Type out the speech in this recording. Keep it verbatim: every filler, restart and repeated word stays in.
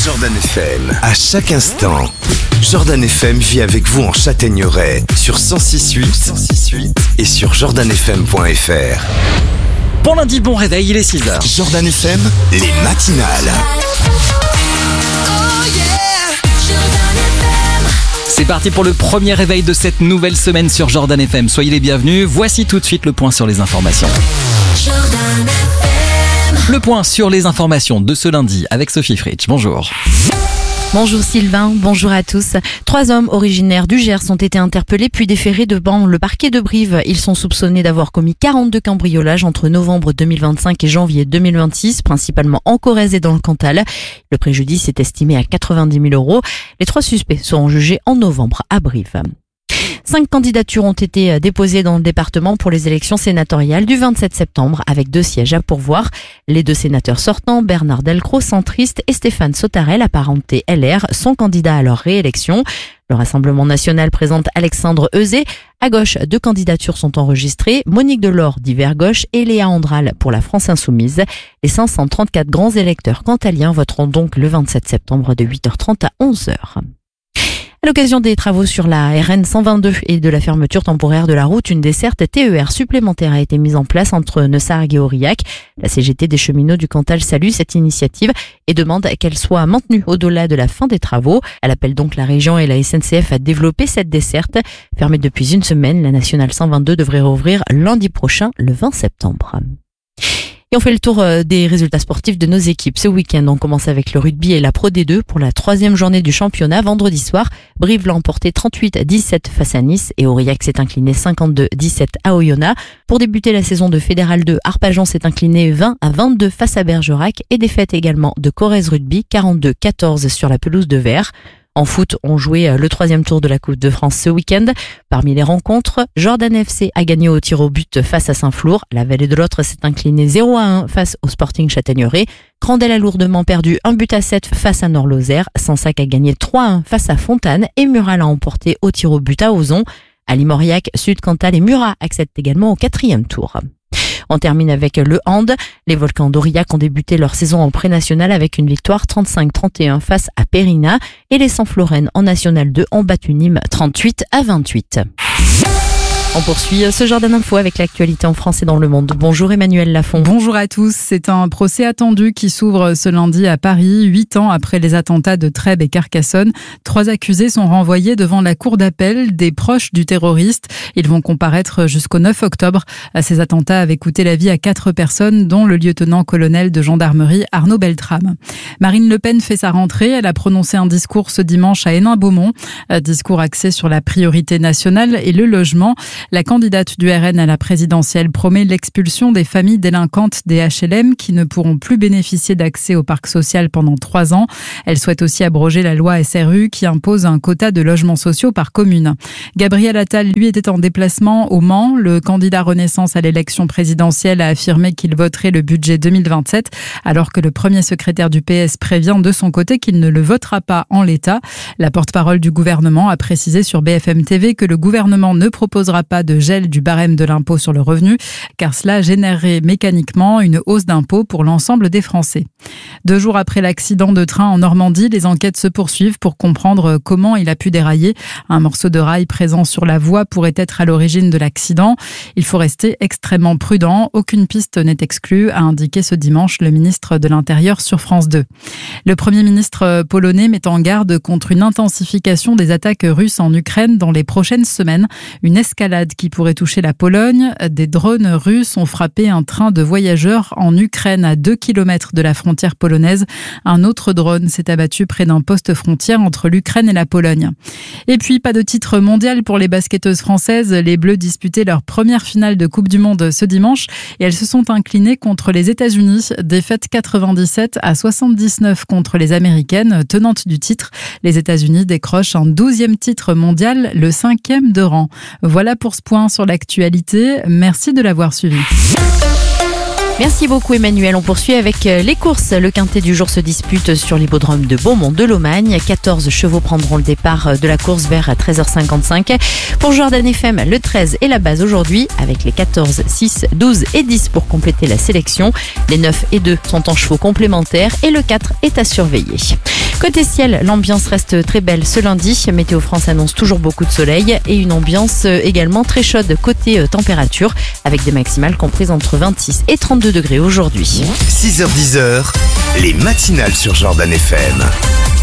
Jordan F M, à chaque instant. Jordan F M vit avec vous en Châtaignerais sur cent six virgule huit et sur jordan f m point f r. Bon lundi, bon réveil, il est six heures. Jordan F M, les matinales. C'est parti pour le premier réveil de cette nouvelle semaine sur Jordan F M. Soyez les bienvenus. Voici tout de suite le point sur les informations. Le point sur les informations de ce lundi avec Sophie Fritsch. Bonjour. Bonjour Sylvain, bonjour à tous. Trois hommes originaires du Gers ont été interpellés puis déférés devant le parquet de Brive. Ils sont soupçonnés d'avoir commis quarante-deux cambriolages entre novembre deux mille vingt-cinq et janvier deux mille vingt-six, principalement en Corrèze et dans le Cantal. Le préjudice est estimé à quatre-vingt-dix mille euros. Les trois suspects seront jugés en novembre à Brive. Cinq candidatures ont été déposées dans le département pour les élections sénatoriales du vingt-sept septembre avec deux sièges à pourvoir. Les deux sénateurs sortants, Bernard Delcros, centriste, et Stéphane Sautarel, apparenté L R, sont candidats à leur réélection. Le Rassemblement national présente Alexandre Euzet. À gauche, deux candidatures sont enregistrées, Monique Delors d'Hiver Gauche et Léa Andral pour la France Insoumise. Les cinq cent trente-quatre grands électeurs cantaliens voteront donc le vingt-sept septembre de huit heures trente à onze heures. À l'occasion des travaux sur la R N cent vingt-deux et de la fermeture temporaire de la route, une desserte T E R supplémentaire a été mise en place entre Neussargues et Aurillac. La C G T des cheminots du Cantal salue cette initiative et demande qu'elle soit maintenue au-delà de la fin des travaux. Elle appelle donc la région et la S N C F à développer cette desserte. Fermée depuis une semaine, la nationale cent vingt-deux devrait rouvrir lundi prochain, le vingt septembre. Et on fait le tour des résultats sportifs de nos équipes. Ce week-end, on commence avec le rugby et la Pro D deux pour la troisième journée du championnat. Vendredi soir, Brive l'a emporté trente-huit à dix-sept face à Nice et Aurillac s'est incliné cinquante-deux à dix-sept à Oyonnax. Pour débuter la saison de Fédéral deux, Arpajon s'est incliné vingt à vingt-deux face à Bergerac et défaite également de Corrèze Rugby quarante-deux à quatorze sur la pelouse de Vert. En foot, on jouait le troisième tour de la Coupe de France ce week-end. Parmi les rencontres, Jordan F C a gagné au tir au but face à Saint-Flour. La Vallée de l'Autre s'est inclinée zéro à un face au Sporting Châtaignerais. Crandel a lourdement perdu un but à sept face à Nord-Lozère. Sansac a gagné trois à un face à Fontane et Mural a emporté au tir au but à Ozon. Ali Mauriac, Sud-Cantal et Murat accèdent également au quatrième tour. On termine avec le hand. Les Volcans d'Aurillac ont débuté leur saison en pré-national avec une victoire trente-cinq à trente et un face à Périna et les Sanflorènes en National deux ont battu Nîmes trente-huit à vingt-huit. On poursuit ce Jordan Info avec l'actualité en France et dans le monde. Bonjour Emmanuel Lafont. Bonjour à tous. C'est un procès attendu qui s'ouvre ce lundi à Paris, huit ans après les attentats de Trèbes et Carcassonne. Trois accusés sont renvoyés devant la cour d'appel des proches du terroriste. Ils vont comparaître jusqu'au neuf octobre. Ces attentats avaient coûté la vie à quatre personnes, dont le lieutenant-colonel de gendarmerie Arnaud Beltrame. Marine Le Pen fait sa rentrée. Elle a prononcé un discours ce dimanche à Hénin-Beaumont. Un discours axé sur la priorité nationale et le logement. La candidate du R N à la présidentielle promet l'expulsion des familles délinquantes des H L M qui ne pourront plus bénéficier d'accès au parc social pendant trois ans. Elle souhaite aussi abroger la loi S R U qui impose un quota de logements sociaux par commune. Gabriel Attal, lui, était en déplacement au Mans. Le candidat Renaissance à l'élection présidentielle a affirmé qu'il voterait le budget deux mille vingt-sept, alors que le premier secrétaire du P S prévient de son côté qu'il ne le votera pas en l'état. La porte-parole du gouvernement a précisé sur B F M T V que le gouvernement ne proposera pas de gel du barème de l'impôt sur le revenu, car cela générerait mécaniquement une hausse d'impôt pour l'ensemble des Français. Deux jours après l'accident de train en Normandie, les enquêtes se poursuivent pour comprendre comment il a pu dérailler. Un morceau de rail présent sur la voie pourrait être à l'origine de l'accident. Il faut rester extrêmement prudent. Aucune piste n'est exclue, a indiqué ce dimanche le ministre de l'Intérieur sur France deux. Le Premier ministre polonais met en garde contre une intensification des attaques russes en Ukraine dans les prochaines semaines. Une escalade qui pourrait toucher la Pologne. Des drones russes ont frappé un train de voyageurs en Ukraine à deux kilomètres de la frontière polonaise. Un autre drone s'est abattu près d'un poste frontière entre l'Ukraine et la Pologne. Et puis, pas de titre mondial pour les basketteuses françaises. Les Bleus disputaient leur première finale de Coupe du Monde ce dimanche et elles se sont inclinées contre les États-Unis. Défaite quatre-vingt-dix-sept à soixante-dix-neuf contre les Américaines, tenantes du titre. Les États-Unis décrochent un douzième titre mondial, le cinquième de rang. Voilà pour ce point sur l'actualité. Merci de l'avoir suivi. Merci beaucoup Emmanuel. On poursuit avec les courses. Le quintet du jour se dispute sur l'hippodrome de Beaumont de Lomagne. quatorze chevaux prendront le départ de la course vers treize heures cinquante-cinq. Pour Jordan F M, le treize est la base aujourd'hui avec les quatorze, six, douze et dix pour compléter la sélection. Les neuf et deux sont en chevaux complémentaires et le quatre est à surveiller. Côté ciel, l'ambiance reste très belle ce lundi. Météo France annonce toujours beaucoup de soleil et une ambiance également très chaude côté température avec des maximales comprises entre vingt-six et trente-deux degrés aujourd'hui. six heures dix, les matinales sur Jordan F M.